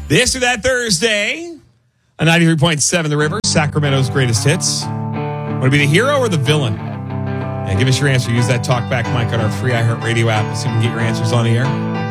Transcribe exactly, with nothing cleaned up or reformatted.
This or That Thursday on ninety-three point seven The River, Sacramento's greatest hits. Want to be the hero or the villain? Yeah, give us your answer. Use that talkback mic on our free iHeartRadio app. Let's see if we can get your answers on the air.